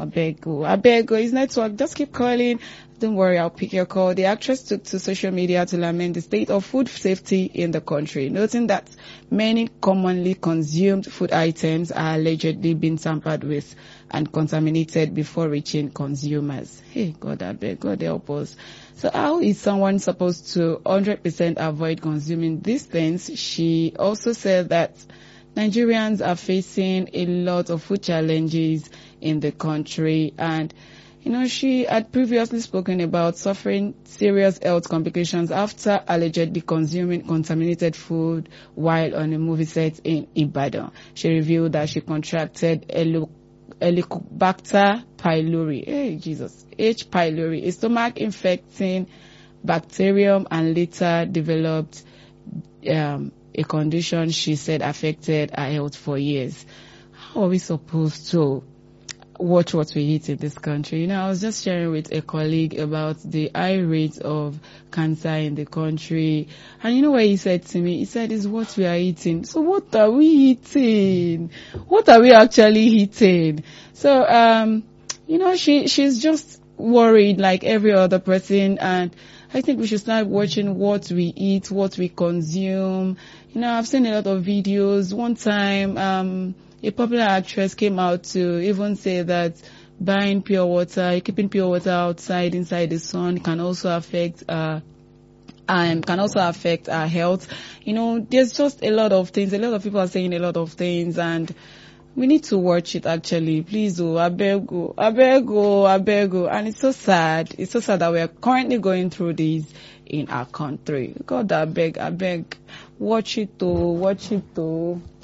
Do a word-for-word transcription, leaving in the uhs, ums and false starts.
beg, oh, I beg, oh, it's network. Just keep calling. Don't worry, I'll pick your call. The actress took to social media to lament the state of food safety in the country, noting that many commonly consumed food items are allegedly being tampered with and contaminated before reaching consumers. Hey, God, I beg, God help us. So how is someone supposed to one hundred percent avoid consuming these things? She also said that Nigerians are facing a lot of food challenges in the country, and you know, she had previously spoken about suffering serious health complications after allegedly consuming contaminated food while on a movie set in Ibadan. She revealed that she contracted Helo- Helicobacter pylori, hey Jesus, H. pylori, a stomach infecting bacterium, and later developed um, a condition she said affected her health for years. How are we supposed to watch what we eat in this country? You know, I was just sharing with a colleague about the high rate of cancer in the country. And you know what he said to me? He said, it's what we are eating. So what are we eating? What are we actually eating? So, um, you know, she, she's just worried like every other person. And I think we should start watching what we eat, what we consume. You know, I've seen a lot of videos. One time, um, a popular actress came out to even say that buying pure water, keeping pure water outside, inside the sun, can also affect, uh, and can also affect our health. You know, there's just a lot of things. A lot of people are saying a lot of things, and we need to watch it actually. Please, oh, I beg, oh, I beg, oh, I beg, oh. And it's so sad. It's so sad that we are currently going through this in our country. God, I beg, I beg. Watch it, oh, watch it, oh.